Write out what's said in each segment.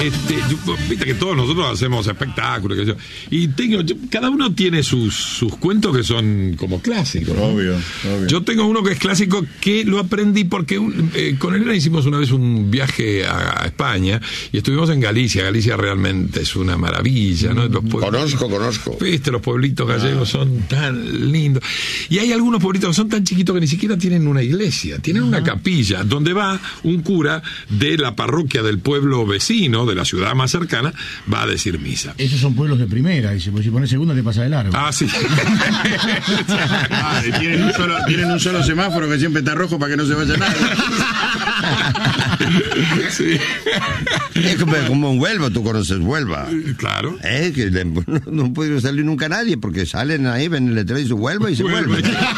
Viste que todos nosotros hacemos espectáculos, y cada uno tiene sus cuentos que son como clásicos, ¿no? Obvio. Yo tengo uno que es clásico, que lo aprendí porque con Elena hicimos una vez un viaje a España y estuvimos en Galicia. Galicia realmente es una maravilla, ¿no? Conozco. Viste, los pueblitos gallegos son tan lindos. Y hay algunos pueblitos que son tan chiquitos que ni siquiera tienen una iglesia, tienen una capilla donde va un cura de la parroquia del pueblo vecino, de la ciudad más cercana, va a decir misa. Esos son pueblos de primera, dice, porque si pones segunda te pasa de largo. Ah, sí. Tienen un solo semáforo que siempre está rojo para que no se vaya nadie. Sí. Es como en Huelva, tú conoces Huelva. Claro. Que no puede salir nunca nadie porque salen ahí, ven el letrero y se Huelva y se vuelve.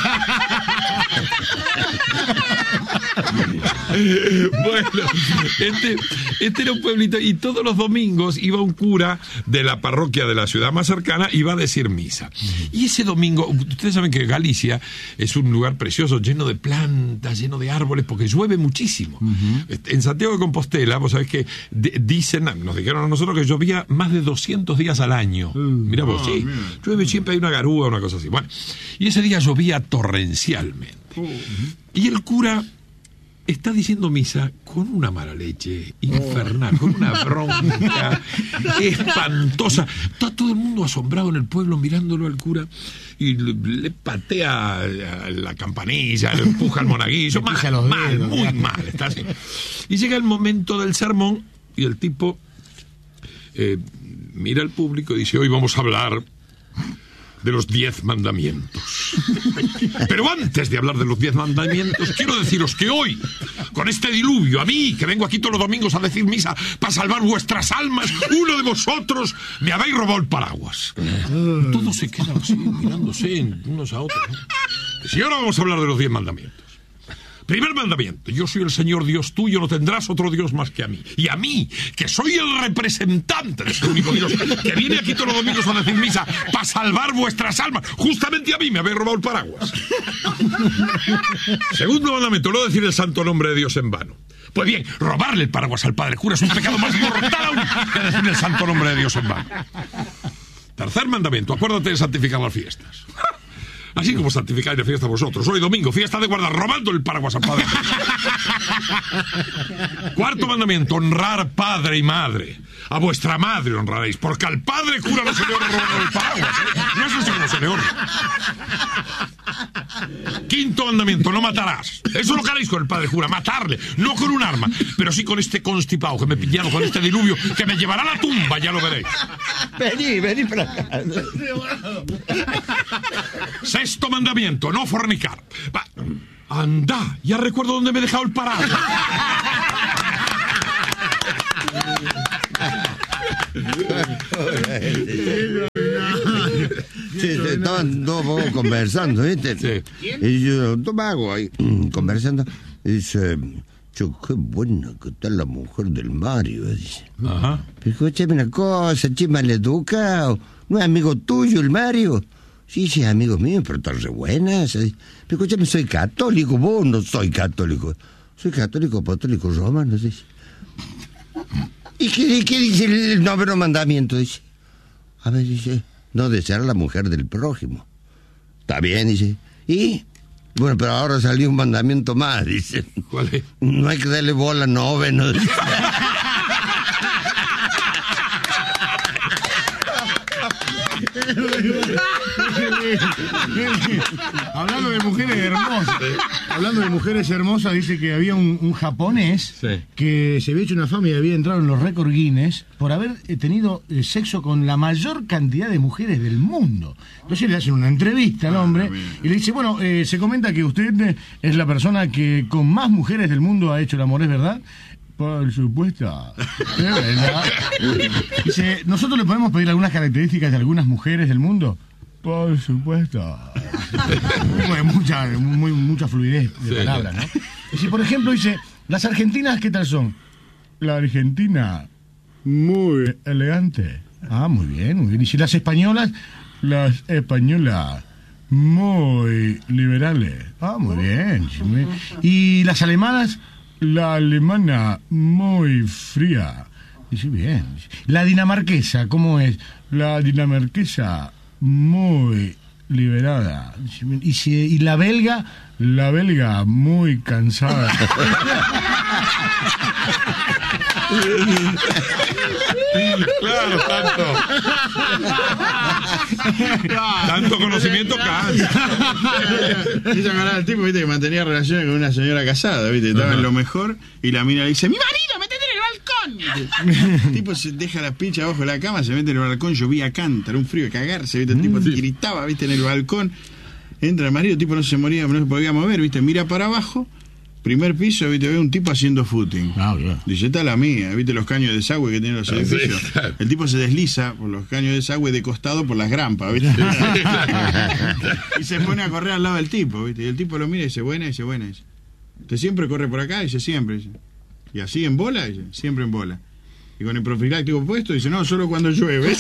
Bueno, este era un pueblito y todos los domingos iba un cura de la parroquia de la ciudad más cercana y iba a decir misa. Y ese domingo, ustedes saben que Galicia es un lugar precioso, lleno de plantas, lleno de árboles, porque llueve muchísimo. En Santiago de Compostela, vos sabés que nos dijeron a nosotros que llovía más de 200 días al año. Mirá vos, sí, llueve, siempre hay una garúa, una cosa así. Bueno, y ese día llovía torrencialmente. Y el cura está diciendo misa con una mala leche infernal, con una bronca espantosa. Está todo el mundo asombrado en el pueblo mirándolo al cura y le patea la campanilla, le empuja al monaguillo, muy mal, está así. Y llega el momento del sermón y el tipo mira al público y dice: hoy vamos a hablar de los 10 mandamientos. Pero antes de hablar de los 10 mandamientos, quiero deciros que hoy, con este diluvio, a mí, que vengo aquí todos los domingos a decir misa para salvar vuestras almas, uno de vosotros me habéis robado el paraguas. Todos se quedan así, mirándose unos a otros, ¿no? Y ahora vamos a hablar de los 10 mandamientos. Primer mandamiento: yo soy el Señor Dios tuyo, no tendrás otro Dios más que a mí. Y a mí, que soy el representante de ese único Dios, que viene aquí todos los domingos a decir misa para salvar vuestras almas, justamente a mí me habéis robado el paraguas. Segundo mandamiento: no decir el santo nombre de Dios en vano. Pues bien, robarle el paraguas al padre cura es un pecado más mortal aún que decir el santo nombre de Dios en vano. Tercer mandamiento: acuérdate de santificar las fiestas. Así como santificáis de fiesta vosotros. Hoy domingo, fiesta de guardar, robando el paraguas al padre. Cuarto mandamiento: honrar padre y madre. A vuestra madre honraréis, porque al padre cura no se le honra robando el paraguas, ¿eh? No es así como se le honra. Quinto mandamiento: no matarás. Eso es lo que haréis con el padre cura, matarle, no con un arma, pero sí con este constipado que me pillaron, con este diluvio que me llevará a la tumba, ya lo veréis. Vení para acá. Sexto mandamiento: no fornicar. Anda, ya recuerdo dónde me he dejado el paraguas. Sí, estaban todos conversando, ¿viste? Sí. Y yo, Tomago, ahí conversando, y dice: qué buena que está la mujer del Mario, dice. Ajá. Pero escúchame una cosa, che, maleducado, ¿no es amigo tuyo el Mario? Sí, es amigo mío, pero está re buena. Pero escúchame, soy católico, vos no soy católico. Soy católico, apostólico, romano, dice. ¿Y qué dice el noveno mandamiento? Dice: a ver, dice, no desear a la mujer del prójimo. Está bien, dice. ¿Y? Bueno, pero ahora salió un mandamiento más, dice. ¿Cuál es? No hay que darle bola noveno. Hablando de mujeres hermosas, dice que había un japonés que se había hecho una fama y había entrado en los récords Guinness por haber tenido sexo con la mayor cantidad de mujeres del mundo. Entonces le hacen una entrevista al hombre y le dice: bueno, se comenta que usted es la persona que con más mujeres del mundo ha hecho el amor, ¿es verdad? Por supuesto. ¿Es verdad? Dice: ¿nosotros le podemos pedir algunas características de algunas mujeres del mundo? Por supuesto. Mucha fluidez de palabras, ¿no? Dice, por ejemplo, dice: ¿las argentinas qué tal son? La argentina, muy elegante. Ah, muy bien, muy bien. Dice: ¿las españolas? Las españolas, muy liberales. Ah, muy bien, muy bien. ¿Y las alemanas? La alemana, muy fría. Dice, bien. La dinamarquesa, ¿cómo es? La dinamarquesa, muy liberada. Y la belga muy cansada. Claro, tanto conocimiento cansa. Ella ganaba el tipo, viste, que mantenía relaciones con una señora casada, viste, estaba en lo mejor, y la mina le dice, ¡mi marido, métete en el balcón! El tipo se deja la pincha abajo de la cama, se mete en el balcón, llovía cántaro, un frío de cagarse, viste, el tipo gritaba, viste, en el balcón, entra el marido, el tipo no se moría, no se podía mover, viste, mira para abajo, primer piso, viste, ve un tipo haciendo footing. Dice, esta es la mía, viste los caños de desagüe que tienen los edificios. Sí, claro. El tipo se desliza por los caños de desagüe de costado por las grampas, viste. Y se pone a correr al lado del tipo, viste. Y el tipo lo mira y dice, buena. Dice, ¿usted siempre corre por acá? Dice, siempre. Dice, ¿y así en bola? Dice, siempre en bola. Y con el profiláctico puesto, dice, no, solo cuando llueve.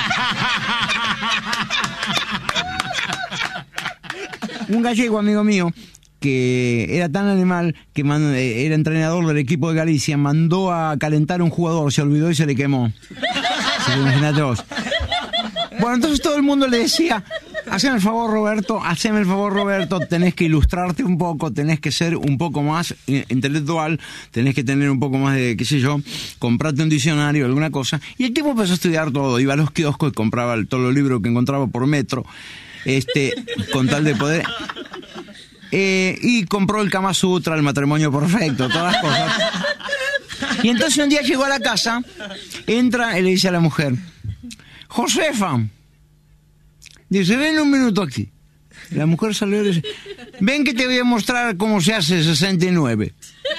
Un gallego amigo mío que era tan animal que era entrenador del equipo de Galicia, mandó a calentar a un jugador, se olvidó y se le quemó. Imagínate vos. Bueno, entonces todo el mundo le decía, haceme el favor Roberto, tenés que ilustrarte un poco, tenés que ser un poco más intelectual, tenés que tener un poco más de, qué sé yo, comprate un diccionario, alguna cosa. Y el tipo empezó a estudiar todo, iba a los kioscos y compraba todos los libros que encontraba por metro, con tal de poder... y compró el Kama Sutra, el matrimonio perfecto, todas las cosas. Y entonces un día llegó a la casa, entra y le dice a la mujer, Josefa, dice, ven un minuto aquí. La mujer salió y dice, ven que te voy a mostrar cómo se hace 69.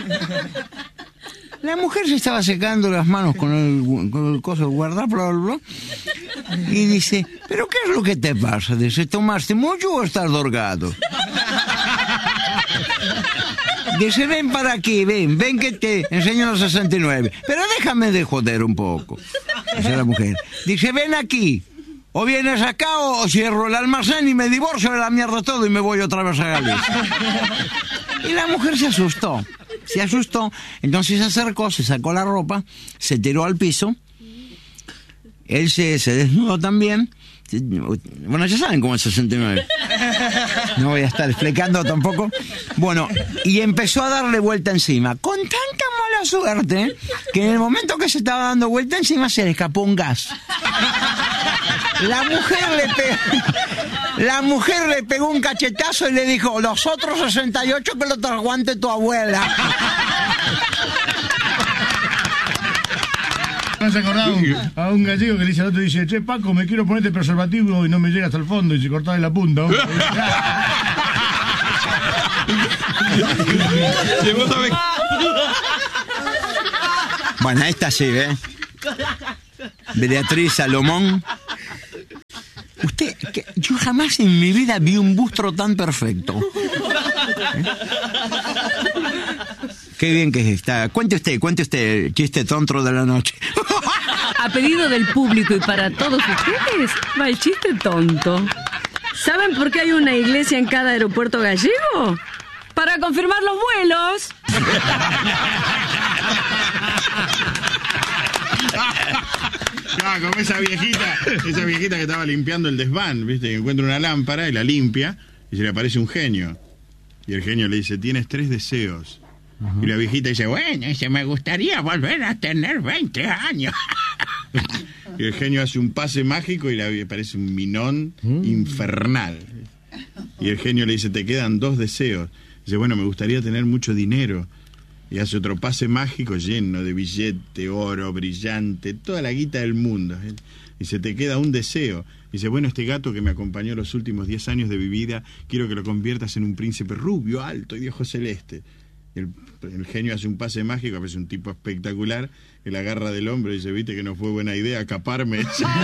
La mujer se estaba secando las manos con el coso de guardapolvo y dice, ¿pero qué es lo que te pasa? Dice, ¿tomaste mucho o estás drogado? Dice, ven para aquí, ven que te enseño los 69. Pero déjame de joder un poco, dice la mujer. Dice, ven aquí, o vienes acá o cierro el almacén y me divorcio de la mierda todo y me voy otra vez a Galicia. Y la mujer se asustó, entonces se acercó, se sacó la ropa, se tiró al piso, él se desnudó también. Bueno, ya saben cómo es 69. No voy a estar explicando tampoco. Bueno, y empezó a darle vuelta encima, con tanta mala suerte que en el momento que se estaba dando vuelta encima se le escapó un gas. La mujer le pegó un cachetazo y le dijo, los otros 68 que los aguante tu abuela. ¿No has acordado a un gallego que le dice al otro, dice, che, Paco, me quiero ponerte preservativo y no me llega hasta el fondo y se corta de la punta? Bueno, esta sí, ¿eh? Beatriz Salomón. Yo jamás en mi vida vi un bustro tan perfecto. Qué bien que está. Cuente usted el chiste tonto de la noche. A pedido del público y para todos ustedes, va el chiste tonto. ¿Saben por qué hay una iglesia en cada aeropuerto gallego? Para confirmar los vuelos. Como esa viejita que estaba limpiando el desván, ¿viste? Que encuentra una lámpara y la limpia y se le aparece un genio. Y el genio le dice, tienes 3 deseos. Y la viejita dice, bueno, me gustaría volver a tener 20 años. Y el genio hace un pase mágico y le aparece un minón infernal. Y el genio le dice, te quedan 2 deseos. Dice, bueno, me gustaría tener mucho dinero. Y hace otro pase mágico lleno de billete, oro, brillante, toda la guita del mundo. Dice, te queda un deseo. Dice, bueno, este gato que me acompañó los últimos 10 años de mi vida, quiero que lo conviertas en un príncipe rubio, alto y de ojos celeste. El genio hace un pase mágico, aparece un tipo espectacular, que la agarra del hombro y dice, viste que no fue buena idea acaparme.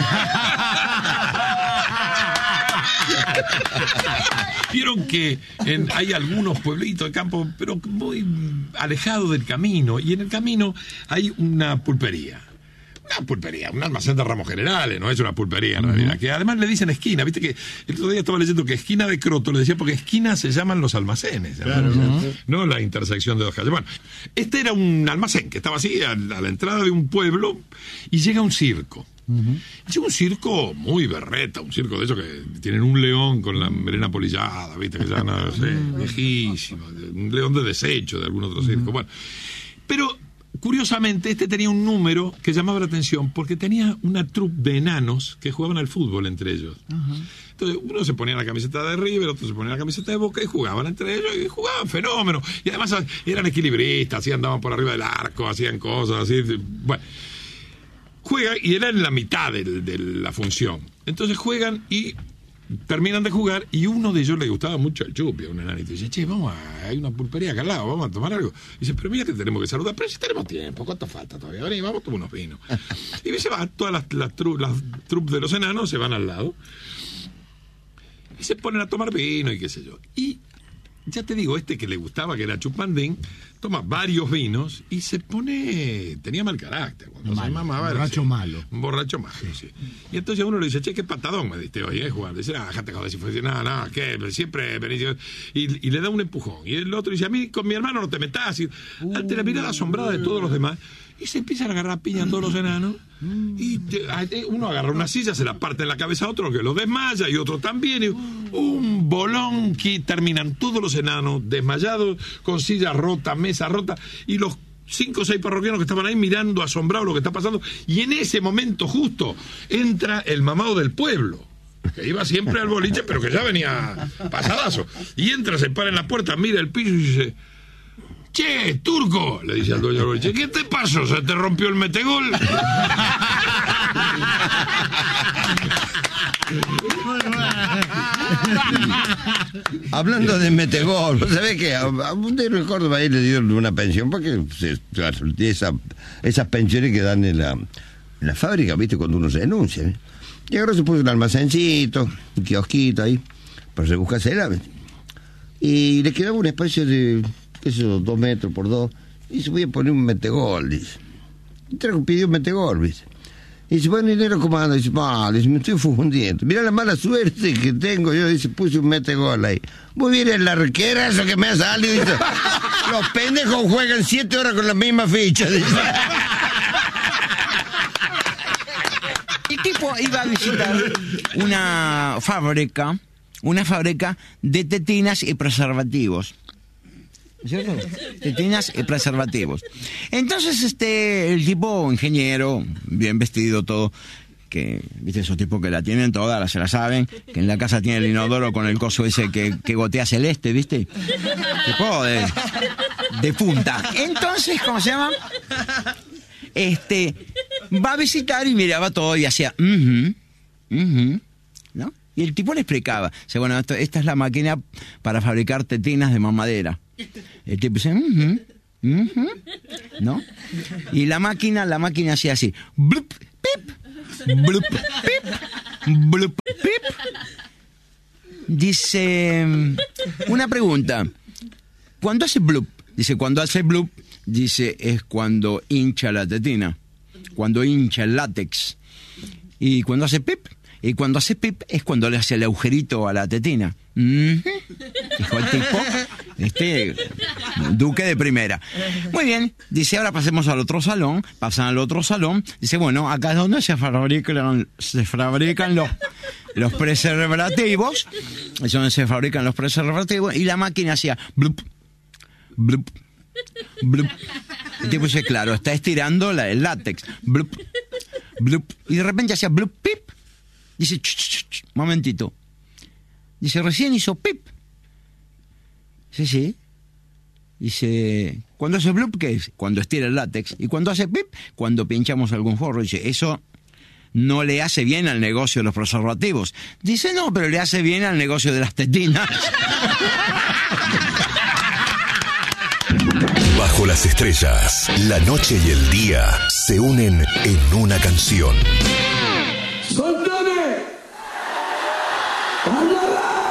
Vieron que hay algunos pueblitos de campo, pero muy alejados del camino, y en el camino hay una pulpería. Una pulpería, un almacén de ramos generales, no es una pulpería en realidad, que además le dicen esquina, viste que el otro día estaba leyendo que esquina de Croto le decía porque esquina se llaman los almacenes, Claro. no la intersección de dos calles. Bueno, este era un almacén que estaba así a la entrada de un pueblo y llega un circo. Llega un circo muy berreta, un circo de esos que tienen un león con la melena polillada, viste, que ya no sé, viejísimo, un león de desecho de algún otro circo. Bueno, pero curiosamente, este tenía un número que llamaba la atención porque tenía una troupe de enanos que jugaban al fútbol entre ellos. Entonces, uno se ponía la camiseta de River, otro se ponía la camiseta de Boca y jugaban entre ellos y jugaban fenómeno. Y además eran equilibristas, así andaban por arriba del arco, hacían cosas así. Bueno, juegan y era en la mitad de la función. Entonces juegan y terminan de jugar y uno de ellos le gustaba mucho el chupi, a un enanito. Dice, che, hay una pulpería acá al lado, vamos a tomar algo. Dice, pero mira que tenemos que saludar, pero si tenemos tiempo, ¿cuánto falta todavía? Vení, vamos a tomar unos vinos. Y se van, todas las troupes de los enanos se van al lado y se ponen a tomar vino y qué sé yo. Y ya te digo, este que le gustaba, que era Chupandín, toma varios vinos y se pone... Tenía mal carácter. Cuando se mamaba, borracho malo. Un borracho malo, sí. Y entonces uno le dice, che, qué patadón me diste hoy, jugar. Dice, déjate joder, si fue... No, que siempre venís... Y le da un empujón. Y el otro dice, a mí con mi hermano no te metas. Y ante la mirada asombrada de todos los demás, y se empiezan a agarrar piña a todos los enanos. Y uno agarra una silla, se la parte en la cabeza a otro que lo desmaya y otro también. Y un bolón que terminan todos los enanos desmayados, con silla rota, mesa rota, y los 5 o 6 parroquianos que estaban ahí mirando asombrados lo que está pasando. Y en ese momento justo entra el mamado del pueblo, que iba siempre al boliche, pero que ya venía pasadazo. Y entra, se para en la puerta, mira el piso y dice... Che, turco, le dice al dueño del boliche, ¿qué te pasó? ¿Se te rompió el metegol? Hablando de metegol, ¿sabés qué? A un de Córdoba ahí le dieron una pensión porque esas pensiones que dan en la fábrica, ¿viste? Cuando uno se denuncia, ¿eh? Y ahora se puso un almacencito, un kiosquito ahí, para rebuscarse y le quedaba una especie de... eso, 2 metros por 2, y se voy a poner un metegol, dice. Y pidió un metegol, dice. Y dice, bueno, dinero, ¿cómo anda? Dice, dice, me estoy fundiendo. Mira la mala suerte que tengo yo, dice, puse un metegol ahí. Muy bien, el arquerazo que me ha salido, dice. Los pendejos juegan 7 horas con la misma ficha, dice. El tipo iba a visitar una fábrica de tetinas y preservativos. ¿Cierto? Tetinas y preservativos. Entonces, el tipo, ingeniero, bien vestido, todo, que, viste, esos tipos que la tienen todas, se la saben, que en la casa tiene el inodoro con el coso ese que gotea celeste, ¿viste? Tipo de punta. Entonces, ¿cómo se llama? Va a visitar y miraba todo y hacía, ¿no? Y el tipo le explicaba, dice, bueno, esta es la máquina para fabricar tetinas de mamadera. El tipo dice, ¿no? Y la máquina hacía así, blup, pip, blup, pip, blup, pip. Dice, una pregunta, ¿cuándo hace blup? Dice, cuando hace blup, dice, es cuando hincha la tetina, cuando hincha el látex. Y cuando hace pip, y cuando hace pip es cuando le hace el agujerito a la tetina. Dijo el tipo, duque de primera. Muy bien, dice, ahora pasemos al otro salón. Pasan al otro salón. Dice, bueno, acá es donde se fabrican los preservativos. Es donde se fabrican los preservativos. Y la máquina hacía blup, blup, blup. El tipo dice, claro, está estirando el látex. Blup, blup. Y de repente hacía blup, pip. Dice, momentito. Dice, recién hizo pip. Dice, sí. Dice, cuando hace blup, ¿qué es? Cuando estira el látex. Y cuando hace pip, cuando pinchamos algún forro. Dice, eso no le hace bien al negocio de los preservativos. Dice, no, pero le hace bien al negocio de las tetinas. Bajo las estrellas, la noche y el día se unen en una canción. ¡Soltame! ¡Háblala!